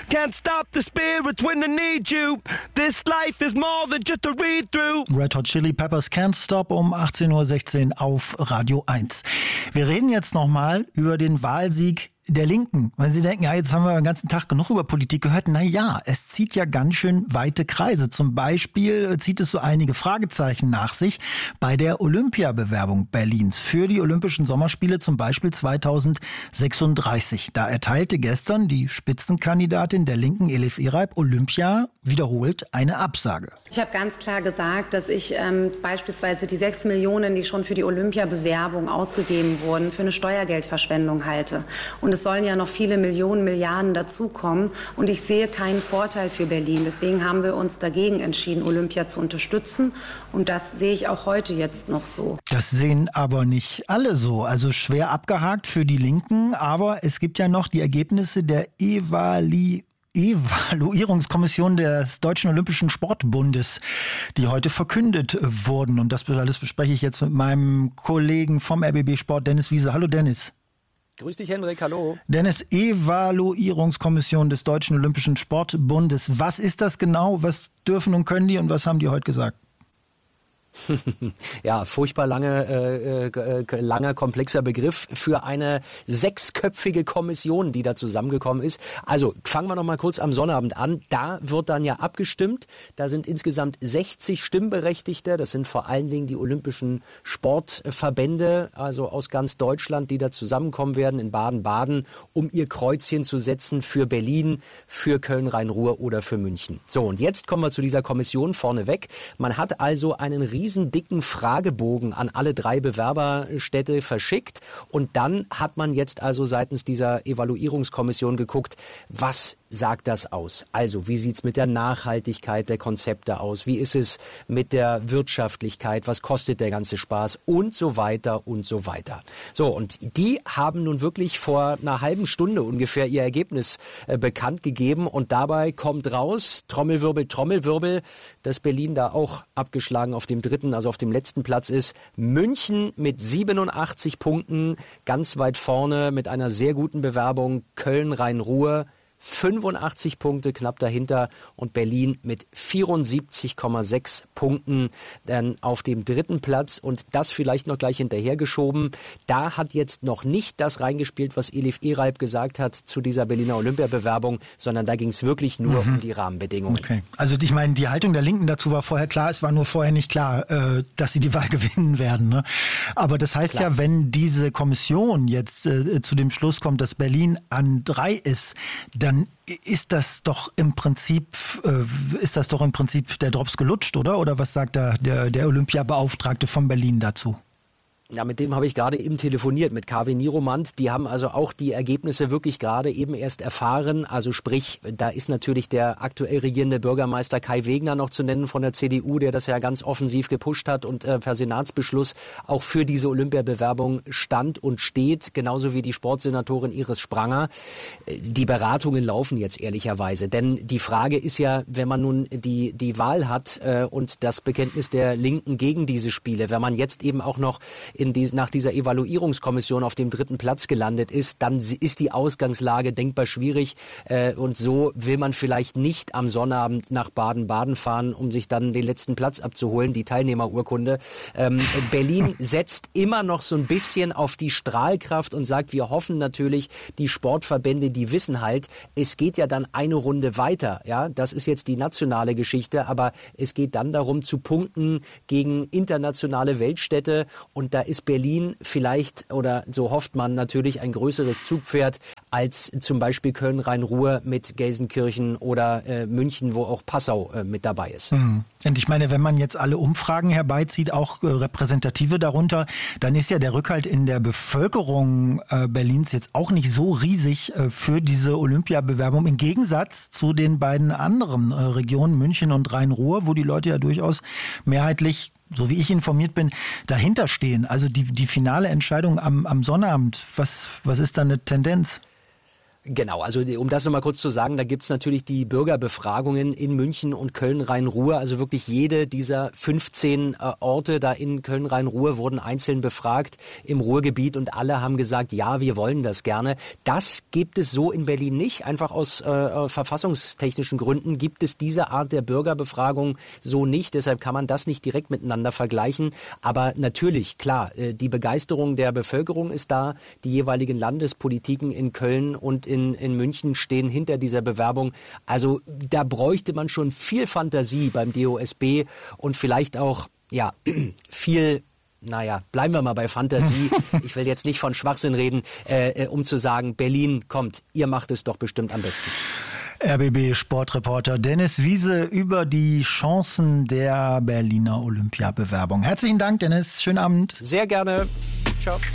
Can't stop the spirits when they need you. This life is more than just a read-through. Red Hot Chili Peppers Can't Stop um 18:16 Uhr auf Radio 1. Wir reden jetzt nochmal über den Wahlsieg der Linken. Wenn Sie denken, ja, jetzt haben wir den ganzen Tag genug über Politik gehört. Na ja, es zieht ja ganz schön weite Kreise. Zum Beispiel zieht es so einige Fragezeichen nach sich bei der Olympiabewerbung Berlins für die Olympischen Sommerspiele, zum Beispiel 2036. Da erteilte gestern die Spitzenkandidatin der Linken, Elif Ereib, Olympia wiederholt eine Absage. Ich habe ganz klar gesagt, dass ich beispielsweise die 6 Millionen, die schon für die Olympiabewerbung ausgegeben wurden, für eine Steuergeldverschwendung halte. Und es sollen ja noch viele Millionen, Milliarden dazukommen. Und ich sehe keinen Vorteil für Berlin. Deswegen haben wir uns dagegen entschieden, Olympia zu unterstützen. Und das sehe ich auch heute jetzt noch so. Das sehen aber nicht alle so. Also schwer abgehakt für die Linken. Aber es gibt ja noch die Ergebnisse der Evaluierungskommission des Deutschen Olympischen Sportbundes, die heute verkündet wurden. Und das alles bespreche ich jetzt mit meinem Kollegen vom RBB Sport, Dennis Wiese. Hallo Dennis. Grüß dich, Henrik, hallo. Dennis, Evaluierungskommission des Deutschen Olympischen Sportbundes. Was ist das genau? Was dürfen und können die und was haben die heute gesagt? Ja, furchtbar langer, komplexer Begriff für eine 6-köpfige Kommission, die da zusammengekommen ist. Also fangen wir noch mal kurz am Sonnabend an. Da wird dann ja abgestimmt. Da sind insgesamt 60 Stimmberechtigte. Das sind vor allen Dingen die olympischen Sportverbände, also aus ganz Deutschland, die da zusammenkommen werden in Baden-Baden, um ihr Kreuzchen zu setzen für Berlin, für Köln-Rhein-Ruhr oder für München. So, und jetzt kommen wir zu dieser Kommission vorneweg. Man hat also einen riesen dicken Fragebogen an alle 3 Bewerberstädte verschickt und dann hat man jetzt also seitens dieser Evaluierungskommission geguckt, was sagt das aus? Also, wie sieht's mit der Nachhaltigkeit der Konzepte aus? Wie ist es mit der Wirtschaftlichkeit? Was kostet der ganze Spaß? Und so weiter und so weiter. So, und die haben nun wirklich vor einer halben Stunde ungefähr ihr Ergebnis bekannt gegeben und dabei kommt raus, Trommelwirbel, Trommelwirbel, dass Berlin da auch abgeschlagen auf dem also auf dem letzten Platz ist. München mit 87 Punkten, ganz weit vorne mit einer sehr guten Bewerbung. Köln, Rhein-Ruhr 85 Punkte knapp dahinter und Berlin mit 74,6 Punkten dann auf dem 3. Platz und das vielleicht noch gleich hinterhergeschoben. Da hat jetzt noch nicht das reingespielt, was Elif Ereib gesagt hat zu dieser Berliner Olympiabewerbung, sondern da ging es wirklich nur um die Rahmenbedingungen. Okay. Also ich meine, die Haltung der Linken dazu war vorher klar, es war nur vorher nicht klar, dass sie die Wahl gewinnen werden. Ne? Aber das heißt ja, wenn diese Kommission jetzt zu dem Schluss kommt, dass Berlin an 3 ist, dann ist das doch im Prinzip der Drops gelutscht, oder? Oder was sagt da der Olympiabeauftragte von Berlin dazu? Ja, mit dem habe ich gerade eben telefoniert, mit KW Niromant. Die haben also auch die Ergebnisse wirklich gerade eben erst erfahren. Also sprich, da ist natürlich der aktuell regierende Bürgermeister Kai Wegner noch zu nennen von der CDU, der das ja ganz offensiv gepusht hat und per Senatsbeschluss auch für diese Olympiabewerbung stand und steht, genauso wie die Sportsenatorin Iris Spranger. Die Beratungen laufen jetzt ehrlicherweise, denn die Frage ist ja, wenn man nun die Wahl hat und das Bekenntnis der Linken gegen diese Spiele, wenn man jetzt eben auch noch nach dieser Evaluierungskommission auf dem 3. Platz gelandet ist, dann ist die Ausgangslage denkbar schwierig und so will man vielleicht nicht am Sonnabend nach Baden-Baden fahren, um sich dann den letzten Platz abzuholen, die Teilnehmerurkunde. Berlin setzt immer noch so ein bisschen auf die Strahlkraft und sagt, wir hoffen natürlich, die Sportverbände, die wissen halt, es geht ja dann eine Runde weiter. Ja, das ist jetzt die nationale Geschichte, aber es geht dann darum zu punkten gegen internationale Weltstädte und da ist Berlin vielleicht, oder so hofft man natürlich, ein größeres Zugpferd als zum Beispiel Köln-Rhein-Ruhr mit Gelsenkirchen oder München, wo auch Passau mit dabei ist. Und ich meine, wenn man jetzt alle Umfragen herbeizieht, auch repräsentative darunter, dann ist ja der Rückhalt in der Bevölkerung Berlins jetzt auch nicht so riesig für diese Olympiabewerbung, im Gegensatz zu den beiden anderen Regionen, München und Rhein-Ruhr, wo die Leute ja durchaus mehrheitlich, so wie ich informiert bin, dahinter stehen. Also die finale Entscheidung am Sonnabend, was ist da eine Tendenz? Genau, also um das nochmal kurz zu sagen, da gibt's natürlich die Bürgerbefragungen in München und Köln-Rhein-Ruhr. Also wirklich jede dieser 15 Orte da in Köln-Rhein-Ruhr wurden einzeln befragt im Ruhrgebiet und alle haben gesagt, ja, wir wollen das gerne. Das gibt es so in Berlin nicht. Einfach aus verfassungstechnischen Gründen gibt es diese Art der Bürgerbefragung so nicht. Deshalb kann man das nicht direkt miteinander vergleichen. Aber natürlich, klar, die Begeisterung der Bevölkerung ist da. Die jeweiligen Landespolitiken in Köln und in München stehen hinter dieser Bewerbung. Also da bräuchte man schon viel Fantasie beim DOSB und vielleicht auch viel, bleiben wir mal bei Fantasie. Ich will jetzt nicht von Schwachsinn reden, um zu sagen, Berlin, kommt, ihr macht es doch bestimmt am besten. RBB-Sportreporter Dennis Wiese über die Chancen der Berliner Olympiabewerbung. Herzlichen Dank, Dennis. Schönen Abend. Sehr gerne. Ciao.